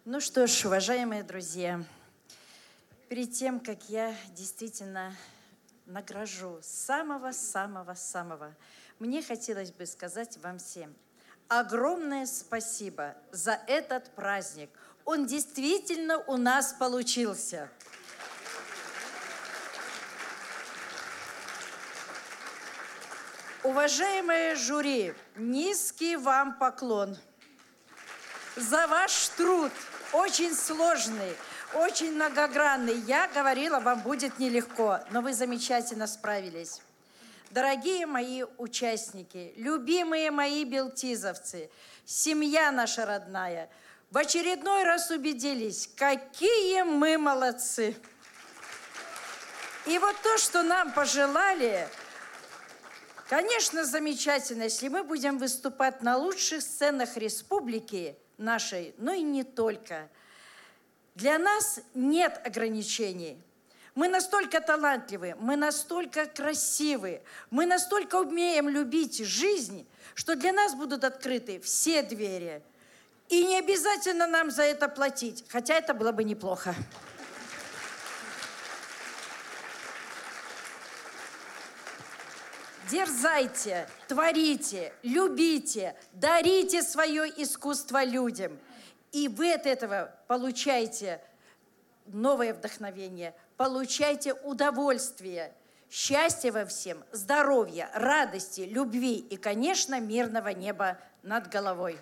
Ну что ж, уважаемые друзья, перед тем, как я действительно награжу самого-самого-самого, мне хотелось бы сказать вам всем огромное спасибо за этот праздник. Он действительно у нас получился. Уважаемые жюри, низкий вам поклон за ваш труд, очень сложный, очень многогранный. Я говорила, вам будет нелегко, но вы замечательно справились. Дорогие мои участники, любимые мои белтизовцы, семья наша родная, в очередной раз убедились, какие мы молодцы. И вот то, что нам пожелали, конечно, замечательно, если мы будем выступать на лучших сценах республики нашей, но и не только. Для нас нет ограничений. Мы настолько талантливы, мы настолько красивы, мы настолько умеем любить жизнь, что для нас будут открыты все двери. И не обязательно нам за это платить, хотя это было бы неплохо. Дерзайте, творите, любите, дарите свое искусство людям. И вы от этого получаете новое вдохновение, получайте удовольствие, счастья вам всем, здоровья, радости, любви и, конечно, мирного неба над головой.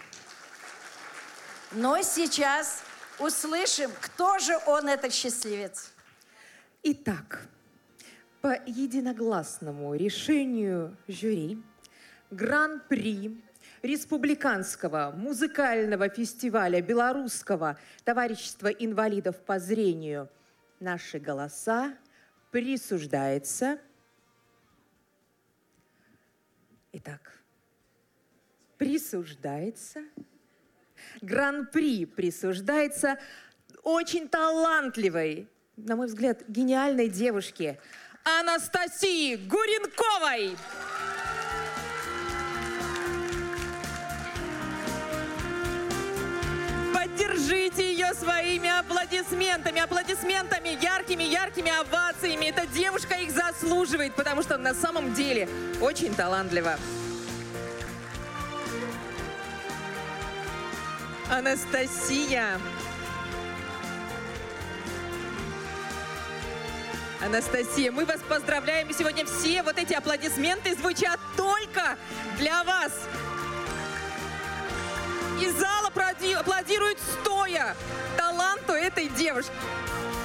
Но сейчас услышим, кто же он, этот счастливец. Итак, по единогласному решению жюри Гран-при Республиканского музыкального фестиваля Белорусского товарищества инвалидов по зрению «Наши голоса» присуждается. Итак, присуждается. Гран-при присуждается очень талантливой, на мой взгляд, гениальной девушке Анастасии Гуренковой. Поддержите ее своими аплодисментами, яркими овациями. Эта девушка их заслуживает, потому что на самом деле очень талантлива. Анастасия. Анастасия, мы вас поздравляем. И сегодня все вот эти аплодисменты звучат только для вас. И зал аплодирует стоя таланту этой девушки.